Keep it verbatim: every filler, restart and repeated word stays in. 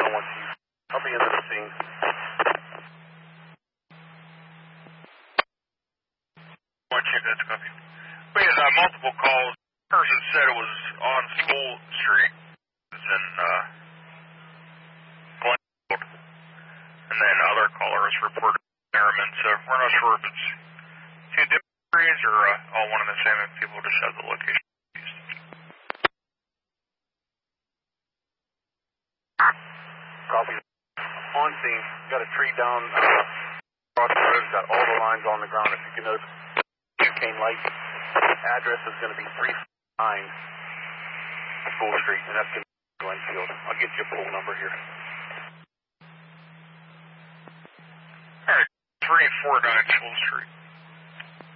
one one two. I'll be into the scene. One check, that's copy. We had uh, multiple calls. Person said it was on School Street. It's in uh, Glenfield. And then other callers reported Merriman, so we're not sure if it's two different areas or uh, all one and the same, and people just have the location. Copy. On scene, got a tree down uh, across the road, got all the lines on the ground. If you can notice, butane light. Address is going to be three nine School Street, and that's going to be Glenfield. I'll get you a pool number here. All right, three four nine School Street.